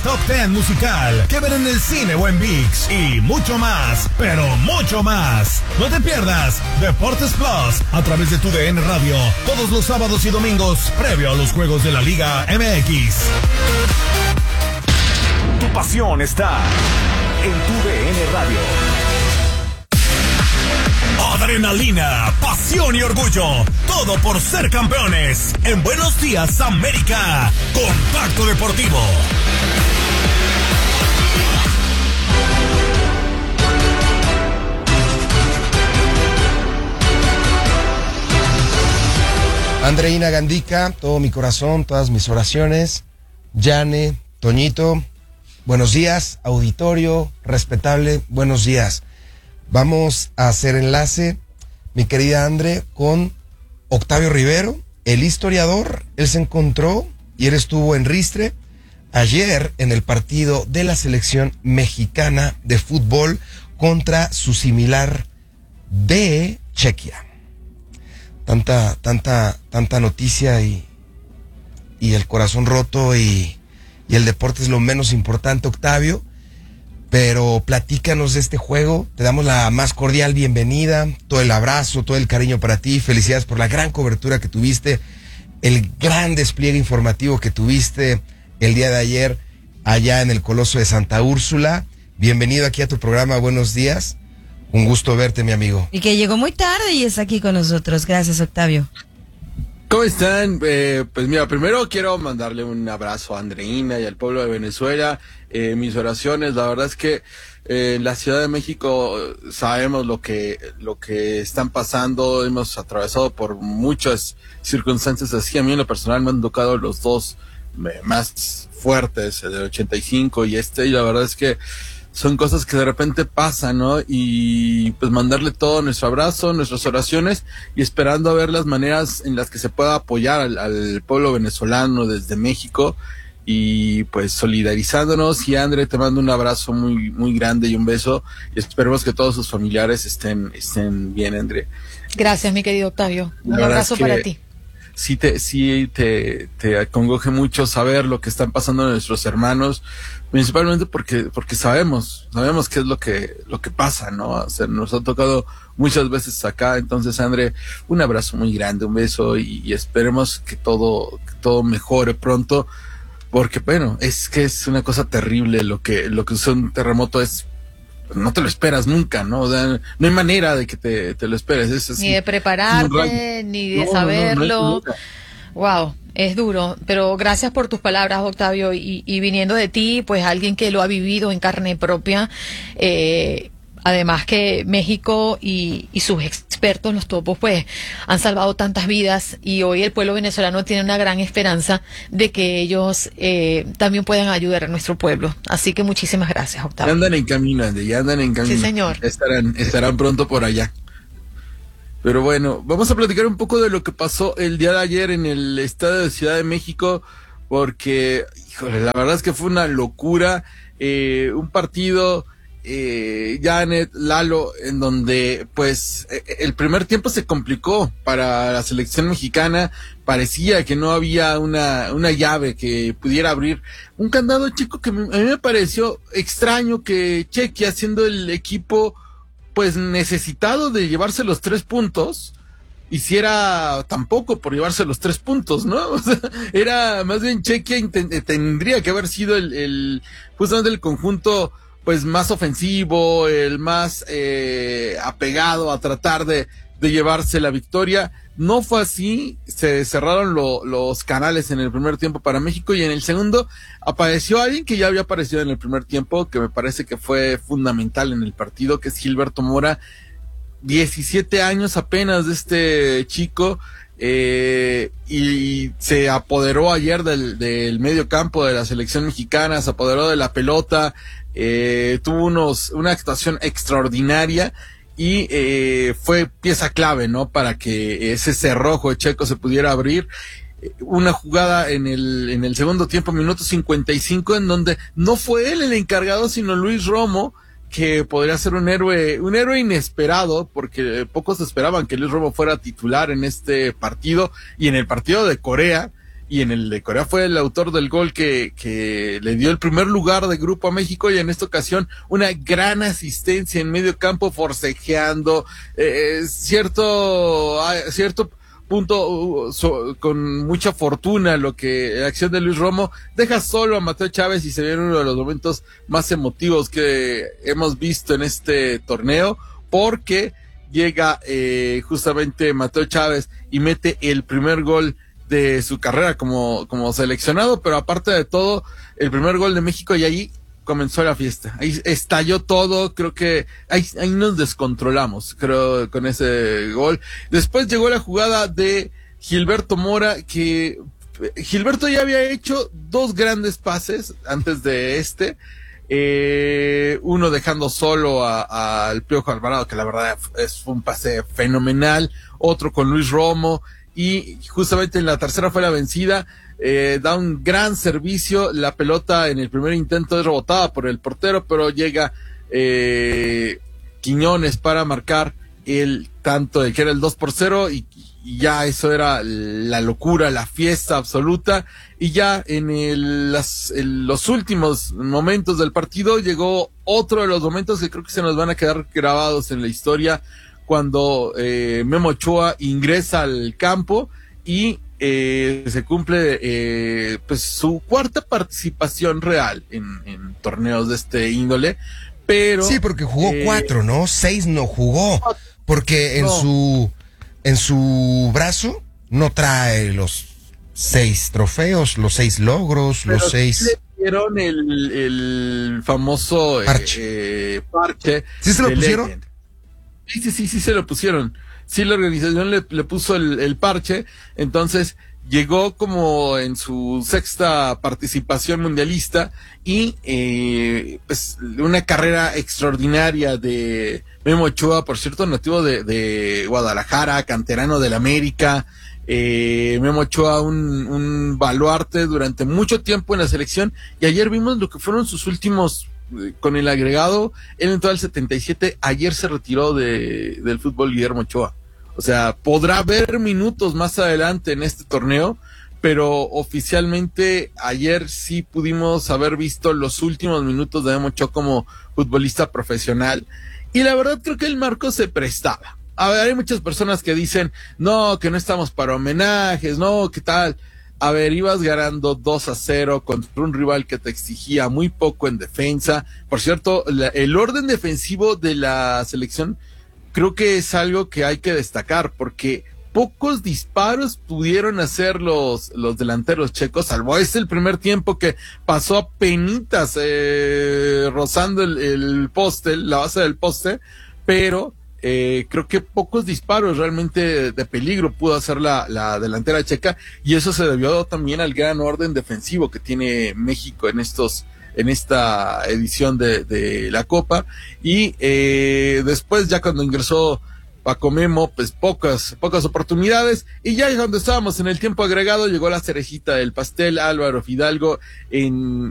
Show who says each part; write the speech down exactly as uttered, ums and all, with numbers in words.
Speaker 1: Top diez musical que ver en el cine o en ViX y mucho más, pero mucho más. No te pierdas Deportes Plus a través de tu D N Radio todos los sábados y domingos previo a los juegos de la Liga M X. Tu pasión está en tu D N Radio. Adrenalina, pasión y orgullo, todo por ser campeones. En Buenos Días, América, Contacto Deportivo.
Speaker 2: Andreina Gandica, todo mi corazón, todas mis oraciones. Yane, Toñito, buenos días, auditorio, respetable, buenos días. Vamos a hacer enlace, mi querida Andre, con Octavio Rivero, el historiador. Él se encontró y él estuvo en Ristre ayer en el partido de la selección mexicana de fútbol contra su similar de Chequia. Tanta, tanta, tanta noticia y, y el corazón roto y, y el deporte es lo menos importante, Octavio. Pero platícanos de este juego, te damos la más cordial bienvenida, todo el abrazo, todo el cariño para ti, felicidades por la gran cobertura que tuviste, el gran despliegue informativo que tuviste el día de ayer allá en el Coloso de Santa Úrsula. Bienvenido aquí a tu programa, buenos días, un gusto verte, mi amigo.
Speaker 3: Y que llegó muy tarde y está aquí con nosotros, gracias, Octavio.
Speaker 4: ¿Cómo están? Eh, pues mira, primero quiero mandarle un abrazo a Andreina y al pueblo de Venezuela. Eh, mis oraciones, la verdad es que eh, en la Ciudad de México sabemos lo que lo que están pasando, hemos atravesado por muchas circunstancias así. A mí en lo personal me han tocado los dos eh, más fuertes, el del ochenta y cinco y este, y la verdad es que son cosas que de repente pasan, ¿no? Y pues mandarle todo nuestro abrazo, nuestras oraciones y esperando a ver las maneras en las que se pueda apoyar al, al pueblo venezolano desde México y pues solidarizándonos. Y Andre, te mando un abrazo muy muy grande y un beso y esperemos que todos sus familiares estén estén bien, Andre.
Speaker 5: Gracias, mi querido Octavio. Un abrazo para ti.
Speaker 4: Sí te, sí te, te acongoje mucho saber lo que están pasando nuestros hermanos, principalmente porque, porque sabemos, sabemos qué es lo que, lo que pasa, ¿no? O sea, nos ha tocado muchas veces acá. Entonces, Andre, un abrazo muy grande, un beso y, y esperemos que todo, que todo mejore pronto, porque bueno, es que es una cosa terrible lo que, lo que es un terremoto. Es, no te lo esperas nunca, ¿no? O sea, no hay manera de que te, te lo esperes. Es así,
Speaker 5: ni de prepararte, ni de no, saberlo. No, no, no wow, es duro, pero gracias por tus palabras, Octavio, y, y viniendo de ti, pues alguien que lo ha vivido en carne propia, eh, además que México y, y sus expertos, los topos, pues han salvado tantas vidas y hoy el pueblo venezolano tiene una gran esperanza de que ellos eh, también puedan ayudar a nuestro pueblo. Así que muchísimas gracias, Octavio.
Speaker 4: Ya andan en camino, Andy, ya andan en camino.
Speaker 5: Sí, señor.
Speaker 4: Estarán, estarán pronto por allá. Pero bueno, vamos a platicar un poco de lo que pasó el día de ayer en el estadio de Ciudad de México, porque, híjole, la verdad es que fue una locura, eh, un partido... Eh, Janet, Lalo, en donde pues eh, el primer tiempo se complicó para la selección mexicana. Parecía que no había una, una llave que pudiera abrir un candado, chico, que me, a mí me pareció extraño que Chequia, siendo el equipo pues necesitado de llevarse los tres puntos, hiciera tampoco por llevarse los tres puntos, ¿no? O sea, era más bien Chequia inten- tendría que haber sido el, el justamente el conjunto pues más ofensivo, el más eh, apegado a tratar de, de llevarse la victoria. No fue así, se cerraron lo, los canales en el primer tiempo para México y en el segundo apareció alguien que ya había aparecido en el primer tiempo, que me parece que fue fundamental en el partido, que es Gilberto Mora. diecisiete años apenas de este chico, eh, y se apoderó ayer del, del medio campo de la selección mexicana, se apoderó de la pelota, eh, tuvo unos, una actuación extraordinaria y eh, fue pieza clave, ¿no? Para que ese cerrojo de Checo se pudiera abrir. Una jugada en el, en el segundo tiempo, minuto cincuenta y cinco, en donde no fue él el encargado, sino Luis Romo, que podría ser un héroe, un héroe inesperado, porque pocos esperaban que Luis Romo fuera titular en este partido y en el partido de Corea, y en el de Corea fue el autor del gol que, que le dio el primer lugar de grupo a México, y en esta ocasión una gran asistencia en medio campo, forcejeando, eh, cierto, cierto punto uh, so, con mucha fortuna, lo que la acción de Luis Romo deja solo a Mateo Chávez, y se viene uno de los momentos más emotivos que hemos visto en este torneo, porque llega eh, justamente Mateo Chávez y mete el primer gol de su carrera como, como seleccionado, pero aparte de todo, el primer gol de México, y ahí comenzó la fiesta, ahí estalló todo, creo que ahí, ahí nos descontrolamos, creo, con ese gol. Después llegó la jugada de Gilberto Mora, que Gilberto ya había hecho dos grandes pases antes de este, eh, uno dejando solo al Piojo Alvarado, que la verdad es un pase fenomenal, otro con Luis Romo, y justamente en la tercera fue la vencida. Eh, da un gran servicio, la pelota en el primer intento es rebotada por el portero, pero llega eh, Quiñones para marcar el tanto de que era el dos por cero, y, y ya eso era la locura, la fiesta absoluta. Y ya en, el, las, en los últimos momentos del partido llegó otro de los momentos que creo que se nos van a quedar grabados en la historia, cuando eh, Memo Ochoa ingresa al campo y eh, se cumple eh, pues su cuarta participación real en, en torneos de este índole, pero
Speaker 2: sí, porque jugó
Speaker 4: eh,
Speaker 2: cuatro, ¿no? Seis no jugó, porque en
Speaker 4: no.
Speaker 2: su en su brazo no trae los seis trofeos, los seis logros,
Speaker 4: pero
Speaker 2: los seis.
Speaker 4: Sí le dieron el, el famoso
Speaker 2: parche.
Speaker 4: Eh, parche.
Speaker 2: ¿Sí se lo pusieron?
Speaker 4: Legend. Sí, sí, sí, sí se lo pusieron. Sí, la organización le, le puso el, el parche, entonces llegó como en su sexta participación mundialista, y eh, pues una carrera extraordinaria de Memo Ochoa, por cierto, nativo de, de Guadalajara, canterano del América. eh, Memo Ochoa, un, un baluarte durante mucho tiempo en la selección, y ayer vimos lo que fueron sus últimos, con el agregado, él entró al setenta y siete, ayer se retiró de, del fútbol Guillermo Ochoa. O sea, podrá haber minutos más adelante en este torneo, pero oficialmente ayer sí pudimos haber visto los últimos minutos de Memo Ochoa como futbolista profesional, y la verdad creo que el marco se prestaba. A ver, hay muchas personas que dicen, no, que no estamos para homenajes, no, ¿qué tal? A ver, ibas ganando dos a cero contra un rival que te exigía muy poco en defensa. Por cierto, la, el orden defensivo de la selección creo que es algo que hay que destacar, porque pocos disparos pudieron hacer los, los delanteros checos, salvo este el primer tiempo que pasó a penitas eh, rozando el, el poste, la base del poste, pero Eh, creo que pocos disparos realmente de peligro pudo hacer la, la delantera checa, y eso se debió también al gran orden defensivo que tiene México en estos en esta edición de, de la Copa. Y eh, después, ya cuando ingresó Paco Memo, pues pocas pocas oportunidades, y ya cuando estábamos en el tiempo agregado llegó la cerejita del pastel, Álvaro Fidalgo en